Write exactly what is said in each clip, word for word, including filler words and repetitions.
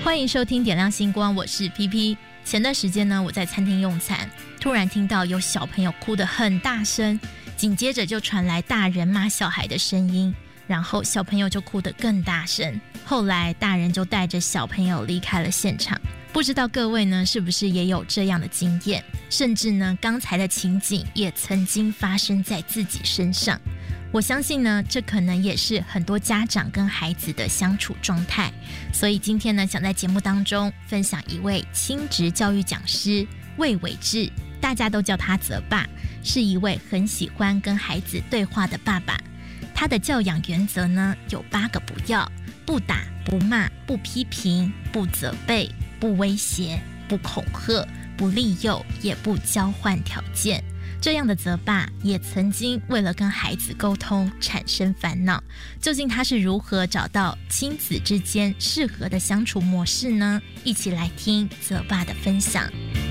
欢迎收听点亮星光，我是 P P。 前段时间呢，我在餐厅用餐，突然听到有小朋友哭得很大声，紧接着就传来大人骂小孩的声音，然后小朋友就哭得更大声，后来大人就带着小朋友离开了现场。不知道各位呢是不是也有这样的经验，甚至呢刚才的情景也曾经发生在自己身上。我相信呢这可能也是很多家长跟孩子的相处状态，所以今天呢想在节目当中分享一位亲职教育讲师魏伟志，大家都叫他泽爸，是一位很喜欢跟孩子对话的爸爸。他的教养原则呢有八个不要：不打、不骂、不批评、不责备、不威胁、不恐吓、不利诱，也不交换条件。这样的泽爸也曾经为了跟孩子沟通产生烦恼，究竟他是如何找到亲子之间适合的相处模式呢？一起来听泽爸的分享。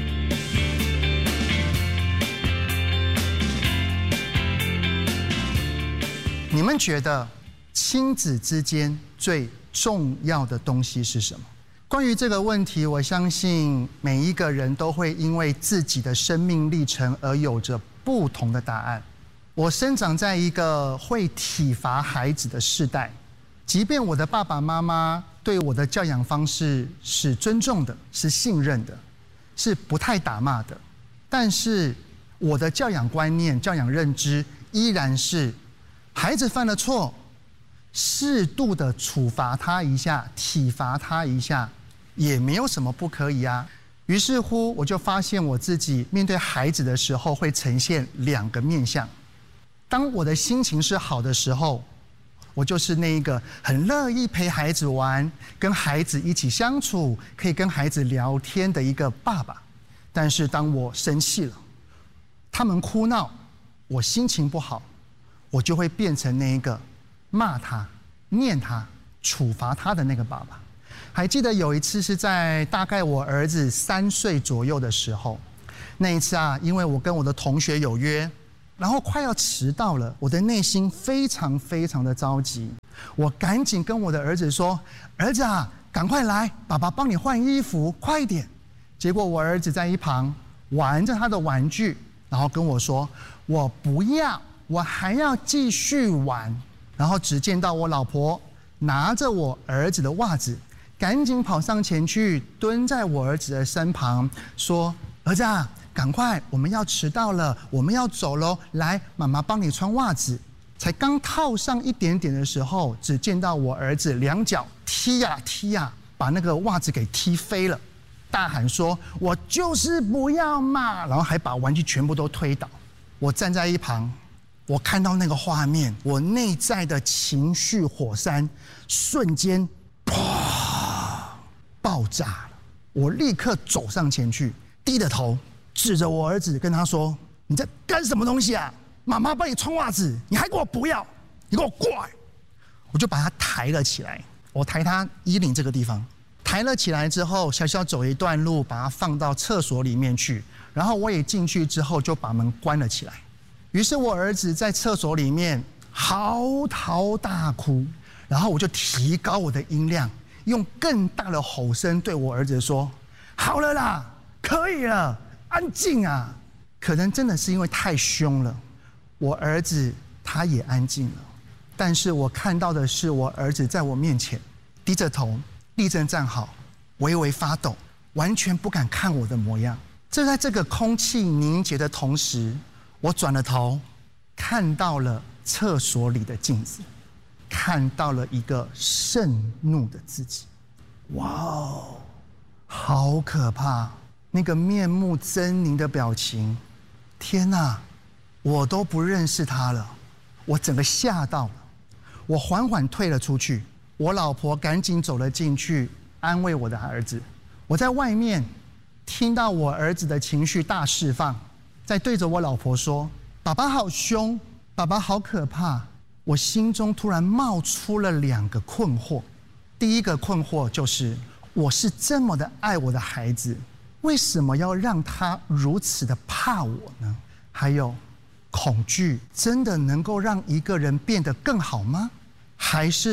你们觉得亲子之间最重要的东西是什么？关于这个问题，我相信每一个人都会因为自己的生命历程而有着不同的答案。我生长在一个会体罚孩子的世代，即便我的爸爸妈妈对我的教养方式是尊重的，是信任的，是不太打骂的，但是我的教养观念、教养认知依然是孩子犯了错，适度的处罚他一下，体罚他一下，也没有什么不可以啊。于是乎，我就发现我自己面对孩子的时候会呈现两个面向。当我的心情是好的时候，我就是那一个很乐意陪孩子玩，跟孩子一起相处，可以跟孩子聊天的一个爸爸。但是当我生气了，他们哭闹，我心情不好，我就会变成那一个骂他、念他、处罚他的那个爸爸。还记得有一次是在大概我儿子三岁左右的时候，那一次啊，因为我跟我的同学有约，然后快要迟到了，我的内心非常非常的着急，我赶紧跟我的儿子说：“儿子啊，赶快来，爸爸帮你换衣服，快一点。”结果我儿子在一旁玩着他的玩具，然后跟我说：“我不要，我还要继续玩。”然后只见到我老婆拿着我儿子的袜子，赶紧跑上前去，蹲在我儿子的身旁，说：“儿子啊，赶快，我们要迟到了，我们要走喽！来，妈妈帮你穿袜子。”才刚套上一点点的时候，只见到我儿子两脚踢呀踢呀，把那个袜子给踢飞了，大喊说：“我就是不要嘛！”然后还把玩具全部都推倒。我站在一旁，我看到那个画面，我内在的情绪火山瞬间啪爆炸了。我立刻走上前去，低着头指着我儿子跟他说：“你在干什么东西啊？妈妈帮你穿袜子，你还给我不要，你给我过来！”我就把他抬了起来，我抬他衣领这个地方，抬了起来之后，小小走一段路，把他放到厕所里面去，然后我也进去之后就把门关了起来。于是我儿子在厕所里面嚎啕大哭，然后我就提高我的音量，用更大的吼声对我儿子说：“好了啦，可以了，安静啊！”可能真的是因为太凶了，我儿子他也安静了。但是我看到的是我儿子在我面前低着头，立正站好，微微发抖，完全不敢看我的模样。就在这个空气凝结的同时，我转了头，看到了厕所里的镜子，看到了一个盛怒的自己。哇哦，好可怕！那个面目狰狞的表情，天哪，我都不认识他了，我整个吓到了。我缓缓退了出去，我老婆赶紧走了进去，安慰我的儿子。我在外面听到我儿子的情绪大释放，在对着我老婆说：“爸爸好凶，爸爸好可怕。”我心中突然冒出了两个困惑。第一个困惑就是，我是这么的爱我的孩子，为什么要让他如此的怕我呢？还有，恐惧真的能够让一个人变得更好吗？还是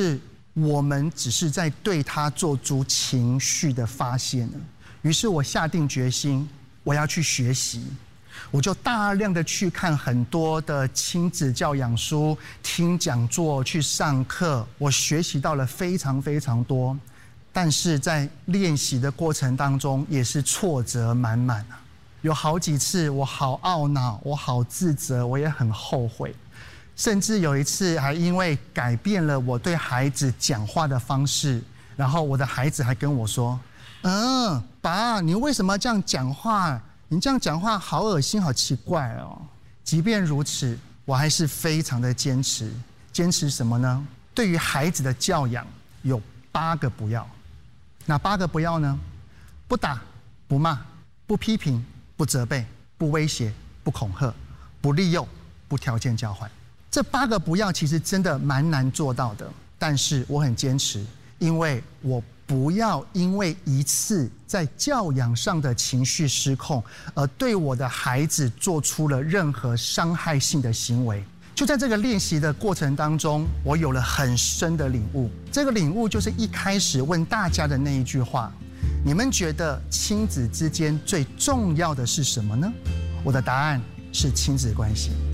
我们只是在对他做出情绪的发泄呢？于是我下定决心，我要去学习，我就大量的去看很多的亲子教养书，听讲座，去上课，我学习到了非常非常多。但是在练习的过程当中，也是挫折满满啊！有好几次我好懊恼，我好自责，我也很后悔。甚至有一次还因为改变了我对孩子讲话的方式，然后我的孩子还跟我说：“嗯，爸，你为什么这样讲话？你这样讲话好恶心，好奇怪哦。”即便如此，我还是非常的坚持。坚持什么呢？对于孩子的教养有八个不要。哪八个不要呢？不打，不骂，不批评，不责备，不威胁，不恐吓，不利诱，不条件交换。这八个不要其实真的蛮难做到的，但是我很坚持，因为我不要因为一次在教养上的情绪失控，而对我的孩子做出了任何伤害性的行为。就在这个练习的过程当中，我有了很深的领悟。这个领悟就是一开始问大家的那一句话：你们觉得亲子之间最重要的是什么呢？我的答案是亲子关系。